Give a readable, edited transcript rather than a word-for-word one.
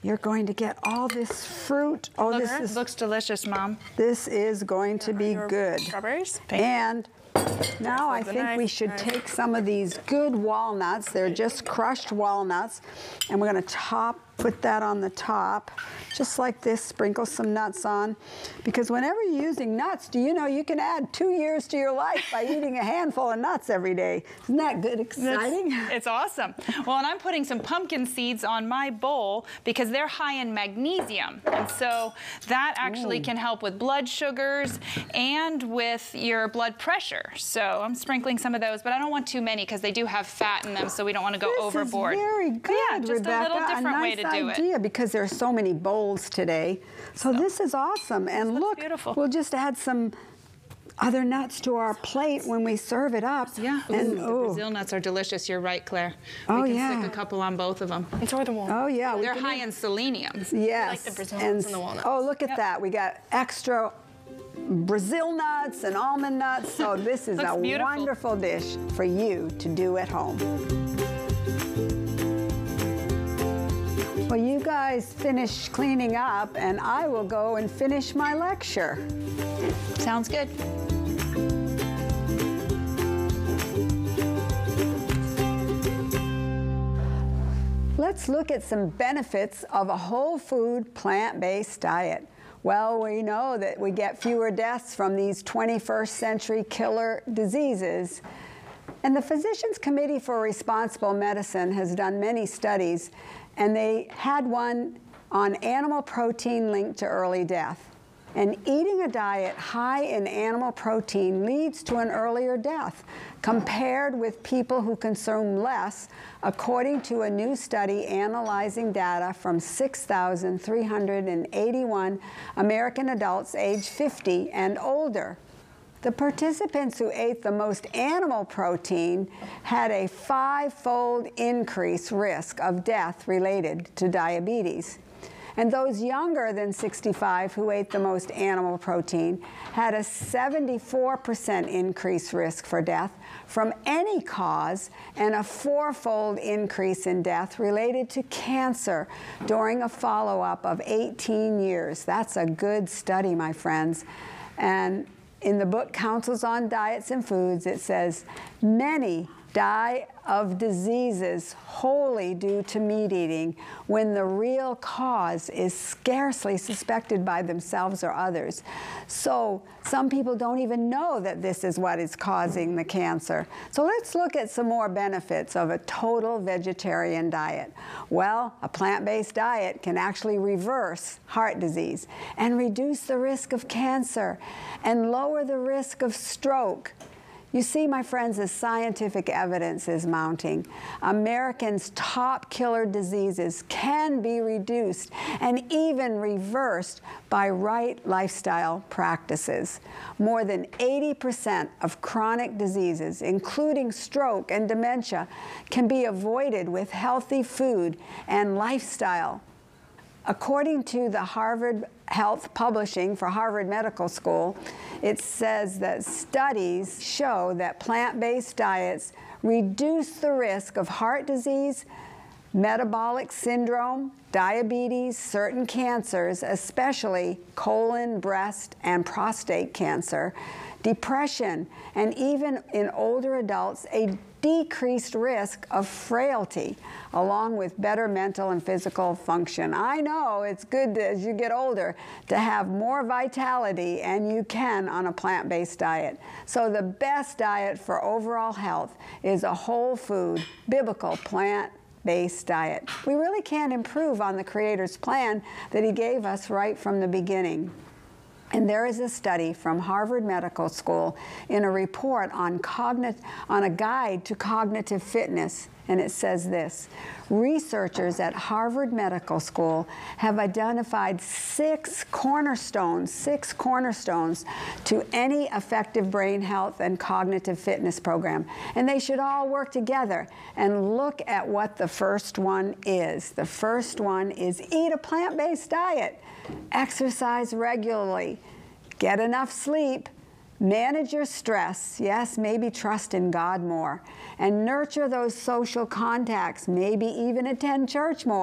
you're going to get all this fruit. Oh, this looks delicious, Mom. This is going to be good. Strawberries. And now I think we should take some of these good walnuts. They're just crushed walnuts. And we're going to put that on the top, just like this. Sprinkle some nuts on. Because whenever you're using nuts, do you know you can add 2 years to your life by eating a handful of nuts every day? Isn't that good, exciting? It's awesome. Well, and I'm putting some pumpkin seeds on my bowl because they're high in magnesium. And so that actually can help with blood sugars and with your blood pressure. So I'm sprinkling some of those, but I don't want too many because they do have fat in them, so we don't want to go overboard. This is very good, yeah, just Rebecca. a little different way to do it. Because there are so many bowls today. So this is awesome. And look, beautiful. We'll just add some other nuts to our plate when we serve it up. Yeah, and the Brazil nuts are delicious. You're right, Claire. Oh, we can stick a couple on both of them. And so are the walnuts. Oh, yeah. They're high in selenium. Yes. Like the Brazil nuts and the walnuts. Oh, look at that. We got extra Brazil nuts and almond nuts. So this is a wonderful dish for you to do at home. Well, you guys finish cleaning up, and I will go and finish my lecture. Sounds good. Let's look at some benefits of a whole food, plant-based diet. Well, we know that we get fewer deaths from these 21st century killer diseases. And the Physicians Committee for Responsible Medicine has done many studies, and they had one on animal protein linked to early death. And eating a diet high in animal protein leads to an earlier death, compared with people who consume less, according to a new study analyzing data from 6,381 American adults aged 50 and older. The participants who ate the most animal protein had a 5-fold increased risk of death related to diabetes. And those younger than 65 who ate the most animal protein had a 74% increased risk for death from any cause and a 4-fold increase in death related to cancer during a follow-up of 18 years. That's a good study, my friends. And in the book Counsels on Diets and Foods, it says, many die of diseases wholly due to meat eating when the real cause is scarcely suspected by themselves or others. So some people don't even know that this is what is causing the cancer. So let's look at some more benefits of a total vegetarian diet. Well, a plant-based diet can actually reverse heart disease and reduce the risk of cancer and lower the risk of stroke. You see, my friends, as scientific evidence is mounting, Americans' top killer diseases can be reduced and even reversed by right lifestyle practices. More than 80% of chronic diseases, including stroke and dementia, can be avoided with healthy food and lifestyle. According to the Harvard Health Publishing for Harvard Medical School, it says that studies show that plant-based diets reduce the risk of heart disease, metabolic syndrome, diabetes, certain cancers, especially colon, breast, and prostate cancer, depression, and even in older adults, a decreased risk of frailty, along with better mental and physical function. I know it's good as you get older to have more vitality, and you can on a plant-based diet. So the best diet for overall health is a whole food, biblical plant-based diet. We really can improve on the Creator's plan that He gave us right from the beginning. And there is a study from Harvard Medical School in a report on a guide to cognitive fitness, and it says this: researchers at Harvard Medical School have identified 6 cornerstones to any effective brain health and cognitive fitness program. And they should all work together. And look at what the first one is. The first one is eat a plant-based diet. Exercise regularly, get enough sleep, manage your stress, yes, maybe trust in God more, and nurture those social contacts, maybe even attend church more.